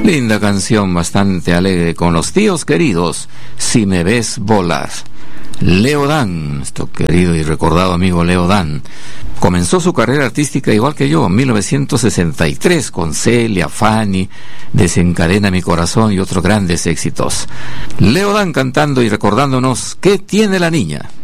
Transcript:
Linda canción, bastante alegre, con los tíos queridos, Si me ves volar. Leo Dan, nuestro querido y recordado amigo Leo Dan, comenzó su carrera artística igual que yo, en 1963, con Celia, Fanny, Desencadena mi corazón y otros grandes éxitos. Leo Dan cantando y recordándonos ¿Qué tiene la niña?